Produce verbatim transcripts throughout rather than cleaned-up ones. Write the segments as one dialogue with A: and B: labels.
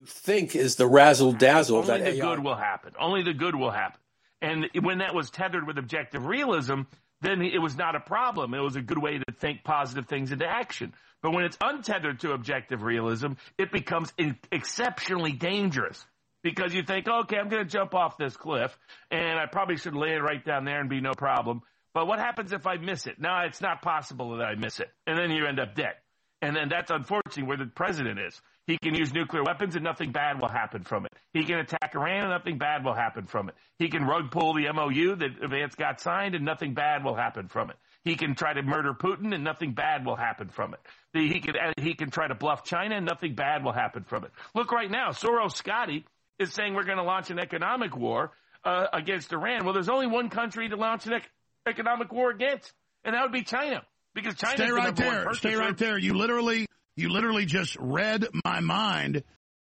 A: think is the razzle dazzle.
B: Only
A: that
B: the
A: A I.
B: good will happen. Only the good will happen. And when that was tethered with objective realism, then it was not a problem. It was a good way to think positive things into action. But when it's untethered to objective realism, it becomes in- exceptionally dangerous because you think, okay, I'm going to jump off this cliff, and I probably should land right down there and be no problem. But what happens if I miss it? No, it's not possible that I miss it. And then you end up dead. And then that's unfortunately where the president is. He can use nuclear weapons and nothing bad will happen from it. He can attack Iran and nothing bad will happen from it. He can rug pull the M O U that Vance got signed and nothing bad will happen from it. He can try to murder Putin and nothing bad will happen from it. He can, he can try to bluff China and nothing bad will happen from it. Look right now, Soros Scotty is saying we're going to launch an economic war uh, against Iran. Well, there's only one country to launch an ec- economic war against, and that would be China. Because China
C: Stay right there. Stay right there. You literally, you literally just read my mind.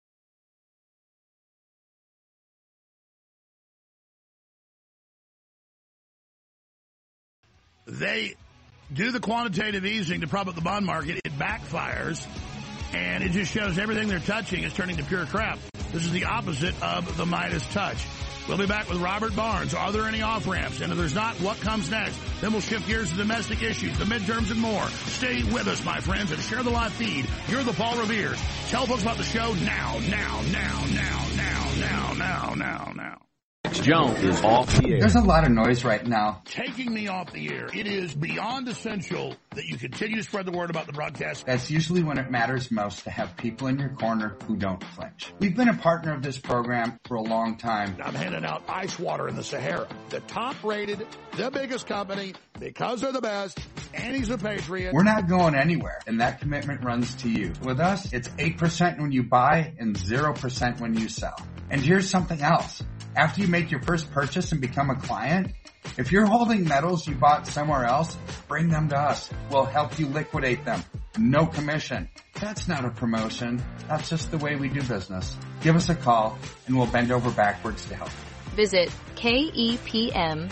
C: They do the quantitative easing to prop up the bond market. It backfires, and it just shows everything they're touching is turning to pure crap. This is the opposite of the Midas touch. We'll be back with Robert Barnes. Are there any off-ramps? And if there's not, what comes next? Then we'll shift gears to domestic issues, the midterms, and more. Stay with us, my friends, and share the live feed. You're the Paul Revere. Tell folks about the show now, now, now, now, now, now, now, now, now.
D: Jones is off the air.
E: There's a lot of noise right now.
C: Taking me off the air. It is beyond essential that you continue to spread the word about the broadcast.
E: That's usually when it matters most to have people in your corner who don't flinch. We've been a partner of this program for a long time.
C: I'm handing out ice water in the Sahara. The top rated, the biggest company, because they're the best, and he's a patriot.
E: We're not going anywhere, and that commitment runs to you. With us, it's eight percent when you buy and zero percent when you sell. And here's something else. After you make your first purchase and become a client, if you're holding metals you bought somewhere else, bring them to us. We'll help you liquidate them. No commission. That's not a promotion. That's just the way we do business. Give us a call and we'll bend over backwards to help.
F: Visit kepm.com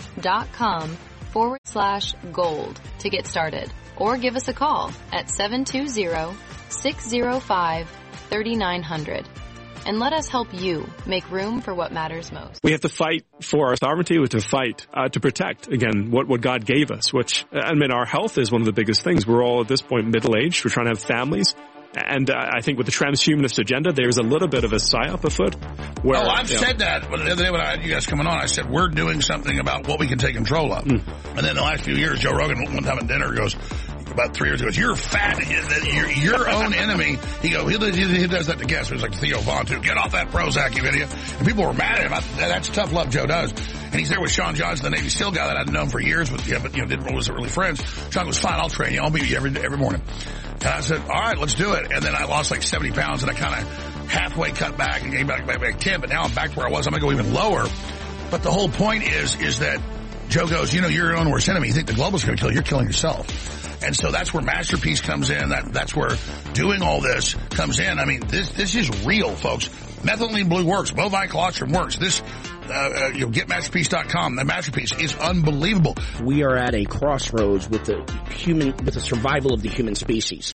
F: forward slash gold to get started. Or give us a call at seven two zero, six zero five, three nine zero zero. And let us help you make room for what matters most.
G: We have to fight for our sovereignty. We have to fight uh, to protect, again, what, what God gave us, which, I mean, our health is one of the biggest things. We're all at this point middle-aged. We're trying to have families. And uh, I think with the transhumanist agenda, there's a little bit of a psyop afoot. Where,
C: oh, I've
G: you know,
C: said that. The other day when I had you guys coming on, I said, we're doing something about what we can take control of. Mm. And then the last few years, Joe Rogan, one time at dinner, goes, about three years ago, you're fat, you're your own enemy. He go, he, he does that to guests. It was like Theo Vaughn, too. Get off that Prozac, you idiot. And people were mad at him. I, that's tough love Joe does. And he's there with Sean Johnson, the Navy SEAL guy that I'd known for years, with, yeah, but, you know, didn't wasn't really friends. Sean goes, fine, I'll train you. I'll meet you every, every morning. And I said, all right, let's do it. And then I lost like seventy pounds, and I kind of halfway cut back and came back, back, back ten, but now I'm back to where I was. I'm going to go even lower. But the whole point is, is that Joe goes, you know, you're your own worst enemy. You think the global's going to kill you. You're killing yourself. And so that's where Masterpiece comes in. That, that's where doing all this comes in. I mean, this, this is real, folks. Methylene blue works. Bovine colostrum works. This, uh, uh, you know, get masterpiece dot com. The Masterpiece is unbelievable.
H: We are at a crossroads with the human, with the survival of the human species.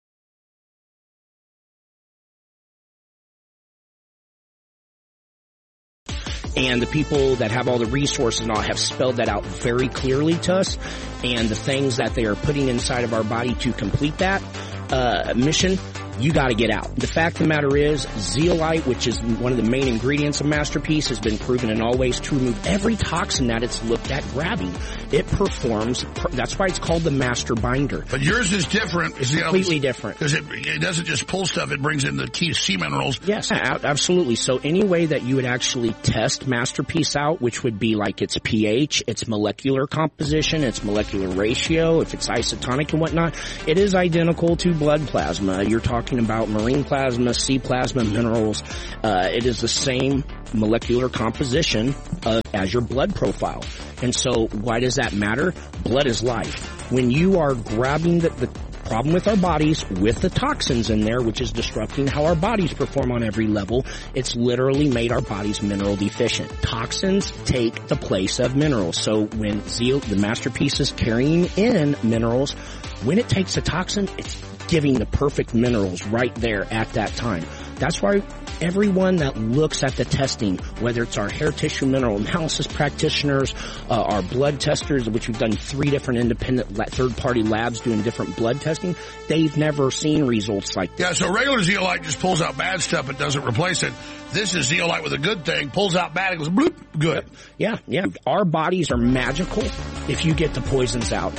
H: And the people that have all the resources now have spelled that out very clearly to us. And the things that they are putting inside of our body to complete that uh mission, you got to get out. The fact of the matter is, zeolite, which is one of the main ingredients of Masterpiece, has been proven in all ways to remove every toxin that it's looked at grabbing. It performs, that's why it's called the Master Binder.
C: But yours is different. It's
H: completely different.
C: Because it, it doesn't just pull stuff, it brings in the key sea minerals.
H: Yes, absolutely. So any way that you would actually test Masterpiece out, which would be like its pH, its molecular composition, its molecular ratio, if it's isotonic and whatnot, it is identical to blood plasma. You're talking about marine plasma, sea plasma, minerals. Uh, it is the same molecular composition of, as your blood profile. And so why does that matter? Blood is life. When you are grabbing the, the problem with our bodies with the toxins in there, which is disrupting how our bodies perform on every level, it's literally made our bodies mineral deficient. Toxins take the place of minerals. So when Zeo, the Masterpiece is carrying in minerals, when it takes a toxin, it's giving the perfect minerals right there at that time. That's why everyone that looks at the testing, whether it's our hair tissue mineral analysis practitioners, uh, our blood testers, which we've done three different independent la- third-party labs doing different blood testing, they've never seen results like this.
C: Yeah, so regular zeolite just pulls out bad stuff. It doesn't replace it. This is zeolite with a good thing, pulls out bad, it goes bloop, good.
H: Yeah, yeah. Our bodies are magical if you get the poisons out.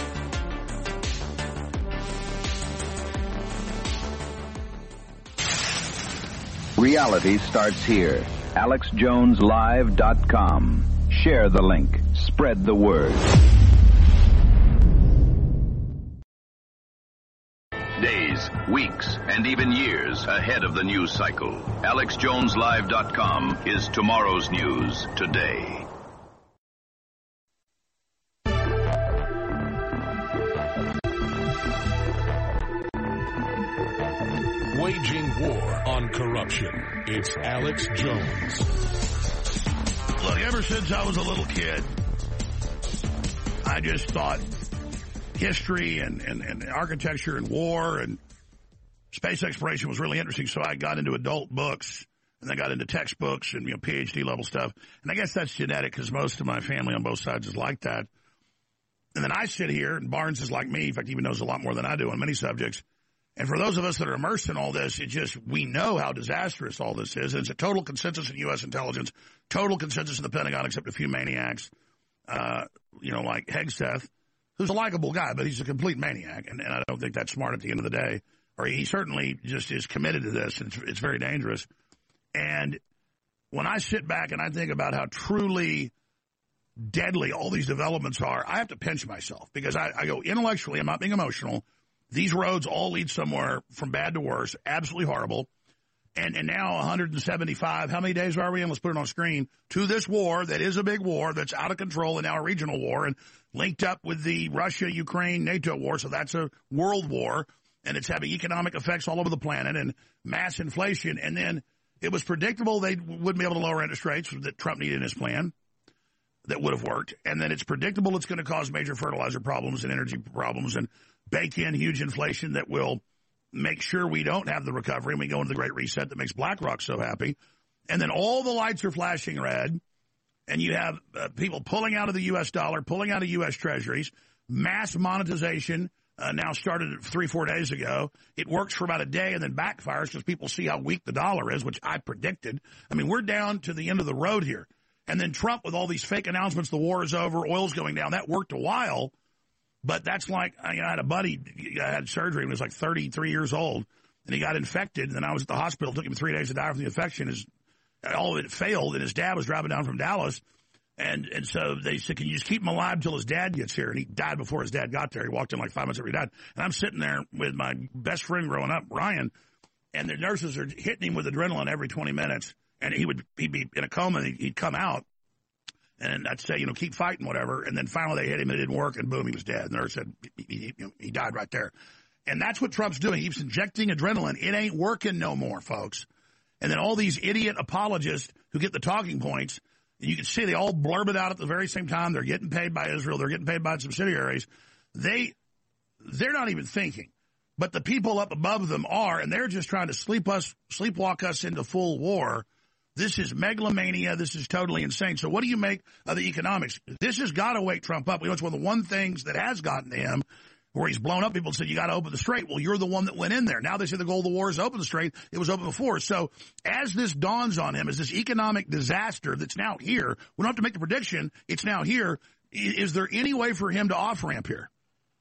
I: Reality starts here. Alex Jones Live dot com. Share the link. Spread the word.
J: Days, weeks, and even years ahead of the news cycle. Alex Jones Live dot com is tomorrow's news today.
K: Waging war on corruption. It's Alex Jones.
C: Look, ever since I was a little kid, I just thought history and, and, and architecture and war and space exploration was really interesting, so I got into adult books, and I got into textbooks and, you know, PhD level stuff. And I guess that's genetic because most of my family on both sides is like that. And then I sit here, and Barnes is like me. In fact, he even knows a lot more than I do on many subjects. And for those of us that are immersed in all this, it just, we know how disastrous all this is. And it's a total consensus in U S intelligence, total consensus in the Pentagon, except a few maniacs, uh, you know, like Hegseth, who's a likable guy, but he's a complete maniac. And, and I don't think that's smart at the end of the day. Or he certainly just is committed to this. And it's, it's very dangerous. And when I sit back and I think about how truly deadly all these developments are, I have to pinch myself because I, I go intellectually, I'm not being emotional. These roads all lead somewhere from bad to worse, absolutely horrible. And and now one hundred seventy-five, how many days are we in? Let's put it on screen. To this war that is a big war that's out of control and now a regional war and linked up with the Russia-Ukraine NATO war. So that's a world war. And it's having economic effects all over the planet and mass inflation. And then it was predictable they wouldn't be able to lower interest rates that Trump needed in his plan. That would have worked. And then it's predictable it's going to cause major fertilizer problems and energy problems and bake in huge inflation that will make sure we don't have the recovery and we go into the Great Reset that makes BlackRock so happy. And then all the lights are flashing red, and you have uh, people pulling out of the U S dollar, pulling out of U S treasuries, mass monetization uh, now started three, four days ago. It works for about a day and then backfires because people see how weak the dollar is, which I predicted. I mean, we're down to the end of the road here. And then Trump with all these fake announcements, the war is over, oil's going down. That worked a while. But that's like, I had a buddy, I had surgery, he was like thirty-three years old, and he got infected, and then I was at the hospital. It took him three days to die from the infection. His, all of it failed, and his dad was driving down from Dallas, and and so they said, can you just keep him alive until his dad gets here? And he died before his dad got there. He walked in like five months after he died. And I'm sitting there with my best friend growing up, Ryan, and the nurses are hitting him with adrenaline every twenty minutes, and he would he'd be in a coma, and he'd come out. And I'd say, you know, keep fighting, whatever. And then finally they hit him and it didn't work, and boom, he was dead. And the nurse said he, he, you know, he died right there. And that's what Trump's doing. He keeps injecting adrenaline. It ain't working no more, folks. And then all these idiot apologists who get the talking points, and you can see they all blurb it out at the very same time. They're getting paid by Israel. They're getting paid by subsidiaries. They, they're not even thinking. But the people up above them are, and they're just trying to sleep us, sleepwalk us into full war. This is megalomania. This is totally insane. So what do you make of the economics? This has got to wake Trump up. You know, it's one of the one things that has gotten to him where he's blown up. People said, you got to open the strait. Well, you're the one that went in there. Now they say the goal of the war is open the strait. It was open before. So as this dawns on him, as this economic disaster that's now here, we don't have to make the prediction. It's now here. Is there any way for him to off-ramp here?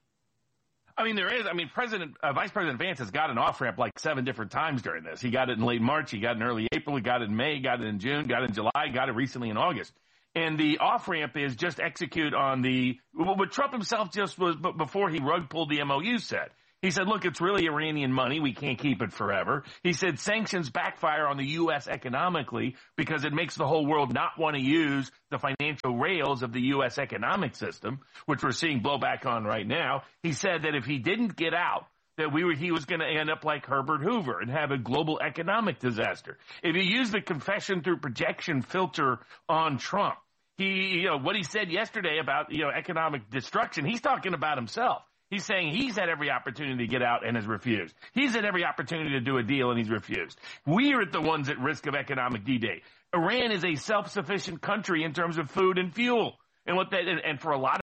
B: I mean, there is. I mean, President, uh, Vice President Vance has got an off-ramp like seven different times during this. He got it in late March. He got it in early April. He got it in May. Got it in June. Got it in July. Got it recently in August. And the off-ramp is just execute on the – what Trump himself just was – before he rug pulled the M O U said. He said, look, it's really Iranian money. We can't keep it forever. He said sanctions backfire on the U S economically because it makes the whole world not want to use the financial rails of the U S economic system, which we're seeing blowback on right now. He said that if he didn't get out, that we were, he was going to end up like Herbert Hoover and have a global economic disaster. If you use the confession through projection filter on Trump, he, you know, what he said yesterday about, you know, economic destruction, he's talking about himself. He's saying he's had every opportunity to get out and has refused. He's had every opportunity to do a deal and he's refused. We are the ones at risk of economic D-Day. Iran is a self-sufficient country in terms of food and fuel. And what that, and, and for a lot of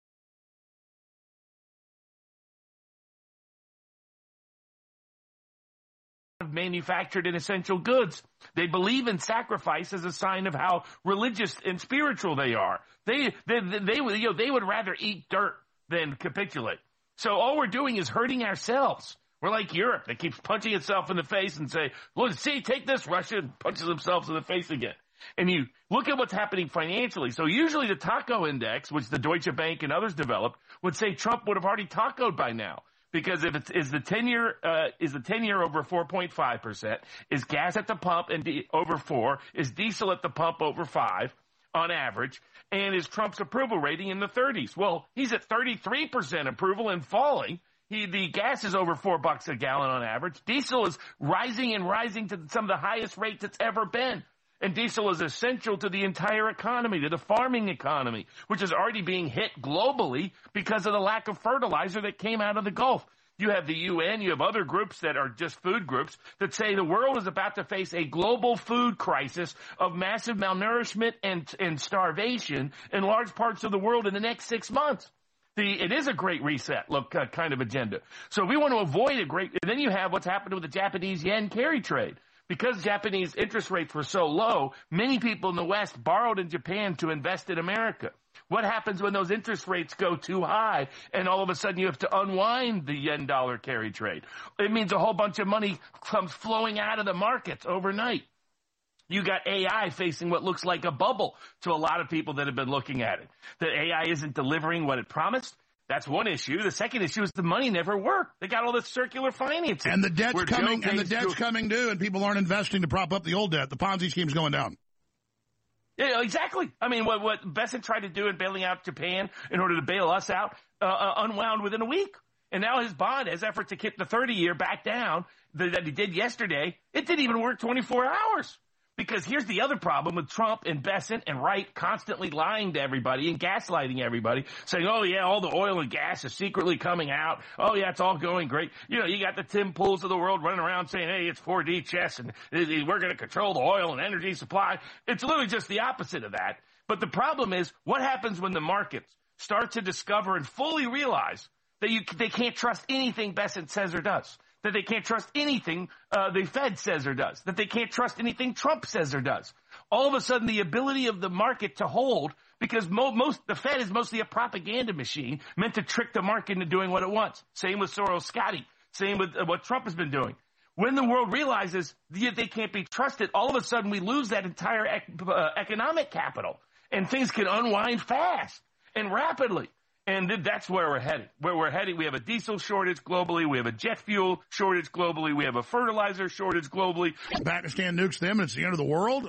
B: manufactured and essential goods. They believe in sacrifice as a sign of how religious and spiritual they are. They, they, they, they, you know, they would rather eat dirt than capitulate. So all we're doing is hurting ourselves. We're like Europe that keeps punching itself in the face and say, "Look, see, take this." Russia punches themselves in the face again. And you look at what's happening financially. So usually the taco index, which the Deutsche Bank and others developed, would say Trump would have already tacoed by now. Because if it's, is the ten year, uh, is the ten year over four point five percent, is gas at the pump and di- over four, is diesel at the pump over five on average, and is Trump's approval rating in the thirties. Well, he's at thirty-three percent approval and falling. He, the gas is over four bucks a gallon on average. Diesel is rising and rising to some of the highest rates it's ever been. And diesel is essential to the entire economy, to the farming economy, which is already being hit globally because of the lack of fertilizer that came out of the Gulf. You have the U N, you have other groups that are just food groups that say the world is about to face a global food crisis of massive malnourishment and, and starvation in large parts of the world in the next six months. The, it is a great reset, look, uh, kind of agenda. So we want to avoid a great, and then you have what's happened with the Japanese yen carry trade. Because Japanese interest rates were so low, many people in the West borrowed in Japan to invest in America. What happens when those interest rates go too high and all of a sudden you have to unwind the yen dollar carry trade? It means a whole bunch of money comes flowing out of the markets overnight. You got A I facing what looks like a bubble to a lot of people that have been looking at it. That A I isn't delivering what it promised. That's one issue. The second issue is the money never worked. They got all this circular financing.
C: And the debt's
B: Where
C: coming,
B: Joe
C: and the
B: Gates
C: debt's
B: do-
C: coming due, and people aren't investing to prop up the old debt. The Ponzi scheme's going down.
B: Yeah, exactly. I mean, what, what Bessent tried to do in bailing out Japan in order to bail us out, uh, uh, unwound within a week. And now his bond, his effort to kick the thirty-year back down that, that he did yesterday, it didn't even work twenty-four hours. Because here's the other problem with Trump and Bessent and Wright constantly lying to everybody and gaslighting everybody, saying, oh, yeah, all the oil and gas is secretly coming out. Oh, yeah, it's all going great. You know, you got the Tim Pools of the world running around saying, hey, it's four D chess and we're going to control the oil and energy supply. It's literally just the opposite of that. But the problem is, what happens when the markets start to discover and fully realize that you, they can't trust anything Bessent says or does? That they can't trust anything uh, the Fed says or does, that they can't trust anything Trump says or does. All of a sudden, the ability of the market to hold, because mo- most the Fed is mostly a propaganda machine meant to trick the market into doing what it wants. Same with Soros Scotty. Same with uh, what Trump has been doing. When the world realizes that they can't be trusted, all of a sudden we lose that entire ec- uh, economic capital, and things can unwind fast and rapidly. And that's where we're heading. Where we're heading, we have a diesel shortage globally. We have a jet fuel shortage globally. We have a fertilizer shortage globally.
C: Pakistan nukes them, and it's the end of the world?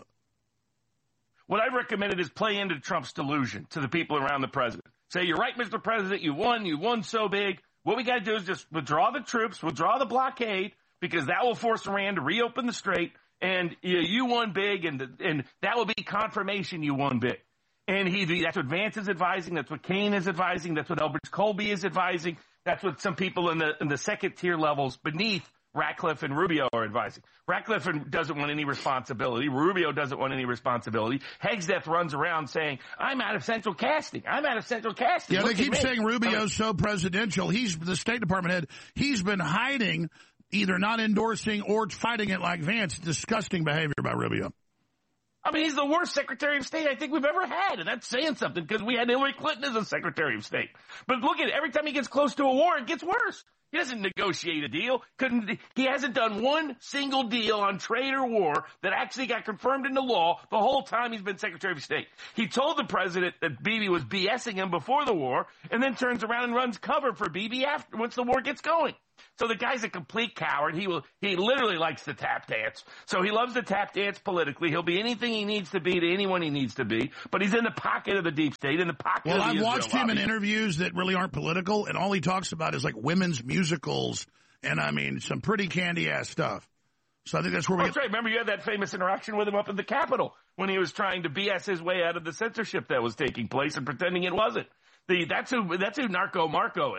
B: What I've recommended is play into Trump's delusion to the people around the president. Say, you're right, Mister President, you won. You won so big. What we got to do is just withdraw the troops, withdraw the blockade, because that will force Iran to reopen the strait. And you, you won big, and, and that will be confirmation you won big. And he, that's what Vance is advising. That's what Kane is advising. That's what Elbridge Colby is advising. That's what some people in the in the second tier levels beneath Ratcliffe and Rubio are advising. Ratcliffe doesn't want any responsibility. Rubio doesn't want any responsibility. Hegseth runs around saying, I'm out of central casting. I'm out of central casting.
C: Yeah,
B: Look
C: they keep
B: at me.
C: saying Rubio's so presidential. He's the State Department head. He's been hiding, either not endorsing or fighting it like Vance. Disgusting behavior by Rubio.
B: I mean, he's the worst Secretary of State I think we've ever had, and that's saying something because we had Hillary Clinton as a Secretary of State. But look at it. Every time he gets close to a war, it gets worse. He doesn't negotiate a deal. Couldn't, he hasn't done one single deal on trade or war that actually got confirmed into law the whole time he's been Secretary of State. He told the president that Bibi was BSing him before the war, and then turns around and runs cover for Bibi after once the war gets going. So the guy's a complete coward. He will, he literally likes to tap dance. So he loves to tap dance politically. He'll be anything he needs to be to anyone he needs to be. But he's in the pocket of the deep state, in the pocket
C: well,
B: of the
C: I've
B: Israel
C: watched him
B: lobby.
C: in interviews that really aren't political, and all he talks about is like women's musicals and, I mean, some pretty candy-ass stuff. So I think that's where we
B: That's
C: get...
B: right. Remember, you had that famous interaction with him up at the Capitol when he was trying to B S his way out of the censorship that was taking place and pretending it wasn't. The, that's who that's who Narco Marco is.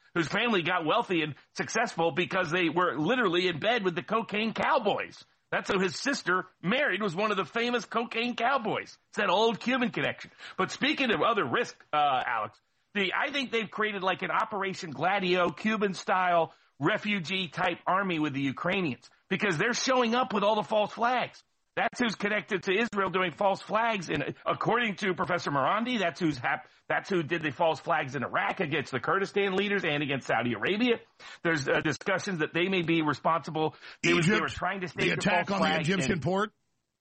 B: whose family got wealthy and successful because they were literally in bed with the cocaine cowboys. That's who his sister married, was one of the famous cocaine cowboys. It's that old Cuban connection. But speaking of other risk, uh, Alex, the, I think they've created like an Operation Gladio, Cuban-style refugee-type army with the Ukrainians because they're showing up with all the false flags. That's who's connected to Israel doing false flags. And according to Professor Morandi, that's who's hap- that's who did the false flags in Iraq against the Kurdistan leaders and against Saudi Arabia. There's uh, discussions that they may be responsible. They, was, they were trying to stage
C: the attack on the Egyptian
B: and,
C: port.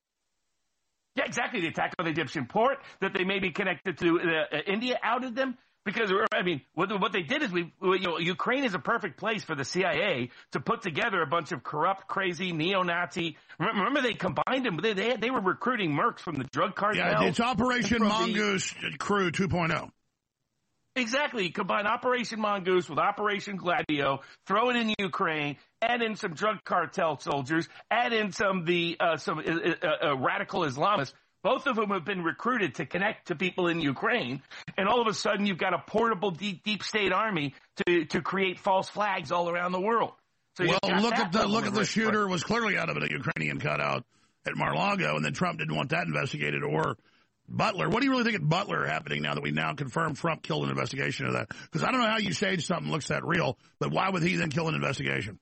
B: Yeah, exactly. The attack on the Egyptian port, that they may be connected to uh, India outed them. Because, I mean, what, what they did is we, you know, Ukraine is a perfect place for the C I A to put together a bunch of corrupt, crazy, neo-Nazi. Remember, they combined them. They they, they were recruiting mercs from the drug cartel.
C: Yeah, it's Operation Mongoose the, Crew two point oh.
B: Exactly. Combine Operation Mongoose with Operation Gladio, throw it in Ukraine, add in some drug cartel soldiers, add in some the uh, some uh, uh, radical Islamists. Both of them have been recruited to connect to people in Ukraine, and all of a sudden you've got a portable deep, deep state army to, to create false flags all around the world. So
C: well, look at the look at the shooter right? was clearly out of a Ukrainian cutout at Mar-a-Lago, and then Trump didn't want that investigated, or Butler. What do you really think at Butler happening now that we now confirm Trump killed an investigation of that? Because I don't know how you stage something looks that real, but why would he then kill an investigation?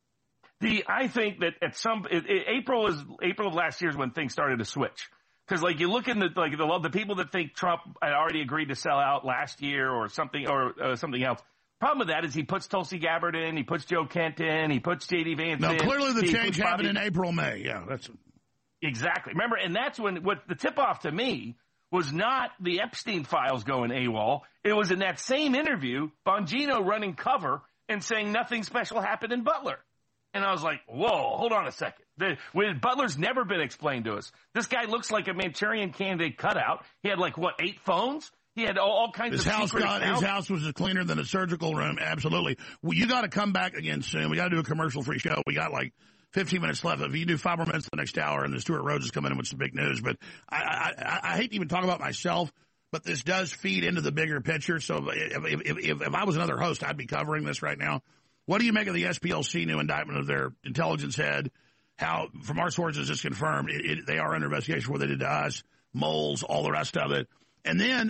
B: The I think that at some it, it, April is April of last year is when things started to switch. Because, like, you look in the, like, the, the people that think Trump had already agreed to sell out last year or something, or uh, something else. Problem with that is he puts Tulsi Gabbard in, he puts Joe Kent in, he puts J D Vance
C: no,
B: in.
C: No, clearly the
B: he
C: change happened in April, May. Yeah, that's.
B: Exactly. Remember, and that's when, what the tip-off to me was not the Epstein files going AWOL. It was in that same interview, Bongino running cover and saying nothing special happened in Butler. And I was like, whoa, hold on a second. The, when Butler's never been explained to us. This guy looks like a Manchurian candidate cutout. He had like, what, eight phones? He had all, all kinds
C: his
B: of
C: house
B: secret
C: got,
B: accounts.
C: His house was cleaner than a surgical room. Absolutely. Well, you got to come back again soon. We got to do a commercial-free show. We got like fifteen minutes left. If you do five more minutes the next hour, and then Stuart Rhodes is coming in with some big news. But I, I, I, I hate to even talk about myself, but this does feed into the bigger picture. So if, if, if, if I was another host, I'd be covering this right now. What do you make of the S P L C new indictment of their intelligence head? How, from our sources, it's confirmed it, it, they are under investigation for what they did to us, moles, all the rest of it. And then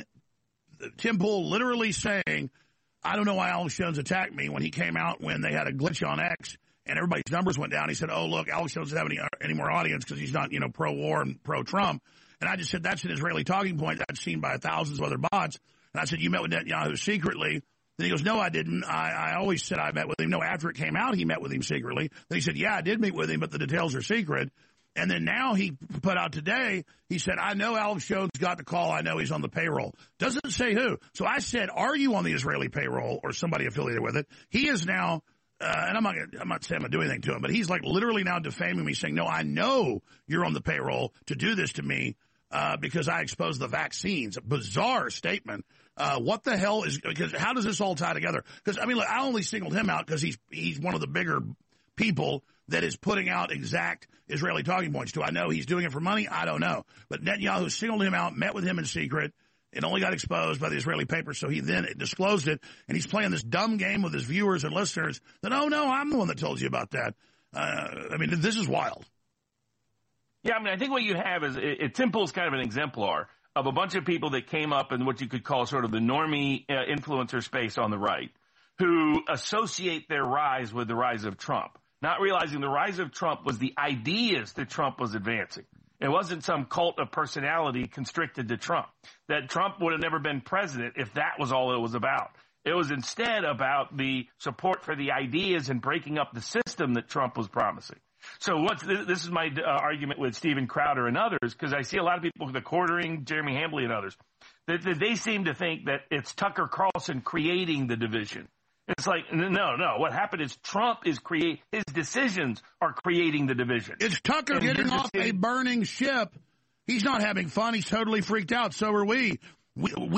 C: Tim Pool literally saying, I don't know why Alex Jones attacked me when he came out when they had a glitch on X and everybody's numbers went down. He said, oh, look, Alex Jones doesn't have any, any more audience because he's not, you know, pro-war and pro-Trump. And I just said, that's an Israeli talking point that's seen by thousands of other bots. And I said, you met with Netanyahu secretly. Then he goes, no, I didn't. I, I always said I met with him. No, after it came out, he met with him secretly. Then he said, yeah, I did meet with him, but the details are secret. And then now he put out today, he said, I know Alex Jones got the call. I know he's on the payroll. Doesn't say who. So I said, are you on the Israeli payroll or somebody affiliated with it? He is now, uh, and I'm not gonna, I'm not saying I'm going to do anything to him, but he's like literally now defaming me saying, no, I know you're on the payroll to do this to me. Uh, because I exposed the vaccines. A bizarre statement. Uh, what the hell is, because how does this all tie together? Because, I mean, look, I only singled him out because he's, he's one of the bigger people that is putting out exact Israeli talking points. Do I know he's doing it for money? I don't know. But Netanyahu singled him out, met with him in secret. It only got exposed by the Israeli papers, so he then disclosed it. And he's playing this dumb game with his viewers and listeners that, oh, no, I'm the one that told you about that. Uh, I mean, this is wild.
B: Yeah, I mean, I think what you have is, it, it, Tim Pool's kind of an exemplar of a bunch of people that came up in what you could call sort of the normie uh, influencer space on the right, who associate their rise with the rise of Trump, not realizing the rise of Trump was the ideas that Trump was advancing. It wasn't some cult of personality constricted to Trump, that Trump would have never been president if that was all it was about. It was instead about the support for the ideas and breaking up the system that Trump was promising. So what's this is my uh, argument with Steven Crowder and others, because I see a lot of people, the Quartering, Jeremy Hambley and others, that, that they seem to think that it's Tucker Carlson creating the division. It's like, no, no. What happened is Trump is create his decisions are creating the division.
C: It's Tucker and getting off a burning ship. He's not having fun. He's totally freaked out. So are we. We, we